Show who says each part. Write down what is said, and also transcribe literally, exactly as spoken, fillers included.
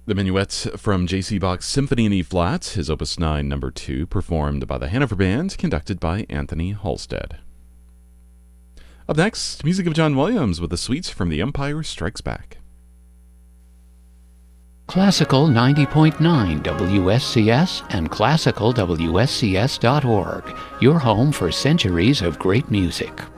Speaker 1: The Minuet from J C. Bach's Symphony in E flat, his Opus nine, number two, performed by the Hanover Band, conducted by Anthony Halstead. Up next, music of John Williams with the suite from The Empire Strikes Back.
Speaker 2: Classical ninety point nine W S C S and classical W S C S dot org, your home for centuries of great music.